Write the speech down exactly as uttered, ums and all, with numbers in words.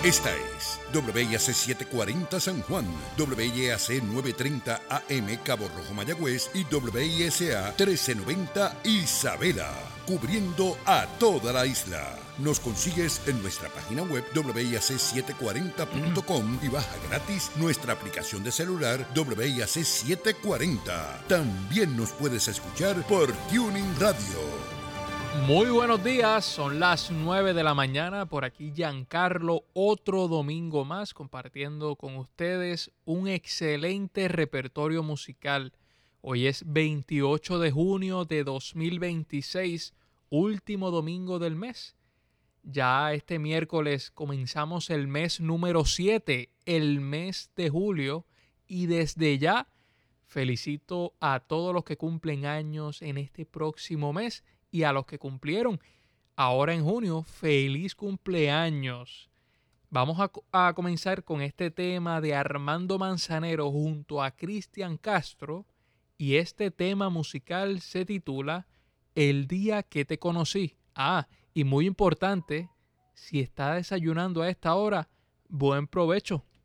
Esta es W I A C setecientos cuarenta San Juan, W I A C novecientos treinta A M Cabo Rojo Mayagüez y W I S A trece noventa Isabela, cubriendo a toda la isla. Nos consigues en nuestra página web W I A C setecientos cuarenta punto com y baja gratis nuestra aplicación de celular W I A C setecientos cuarenta. También nos puedes escuchar por Tuning Radio. Muy buenos días, son las nueve de la mañana, por aquí Giancarlo, otro domingo más compartiendo con ustedes un excelente repertorio musical. Hoy es veintiocho de junio de dos mil veintiséis, último domingo del mes. Ya este miércoles comenzamos el mes número siete, el mes de julio, y desde ya felicito a todos los que cumplen años en este próximo mes. Y a los que cumplieron ahora en junio, feliz cumpleaños. Vamos a, a comenzar con este tema de Armando Manzanero junto a Cristian Castro. Y este tema musical se titula El día que te conocí. Ah, y muy importante, si está desayunando a esta hora, buen provecho.